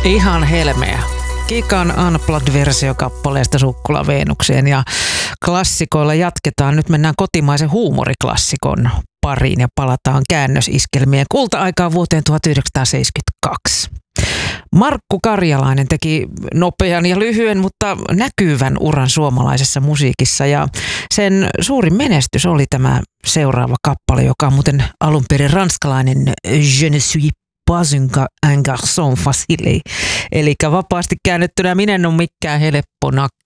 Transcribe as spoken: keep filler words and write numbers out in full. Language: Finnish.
Ihan helmeä. Kikan Unplugged-versio kappaleesta Sukkula Veenukseen ja klassikoilla jatketaan. Nyt mennään kotimaisen huumoriklassikon pariin ja palataan käännösiskelmien kulta-aikaan vuoteen tuhatyhdeksänsataaseitsemänkymmentäkaksi. Markku Karjalainen teki nopean ja lyhyen, mutta näkyvän uran suomalaisessa musiikissa ja sen suurin menestys oli tämä seuraava kappale, joka on muuten alun perin ranskalainen Je ne suis pas un garçon facile, eli vapaasti käännettynä minä en ole mikään helppo nakki.